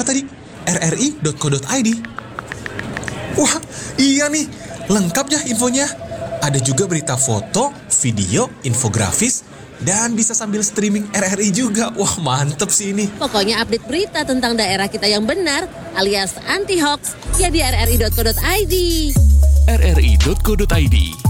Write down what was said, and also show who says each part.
Speaker 1: tadi? rri.co.id. Wah, iya nih, lengkap ya infonya. Ada juga berita foto, video, infografis, dan bisa sambil streaming RRI juga. Wah, mantep sih ini.
Speaker 2: Pokoknya update berita tentang daerah kita yang benar alias anti-hoax ya di rri.co.id.
Speaker 3: rri.co.id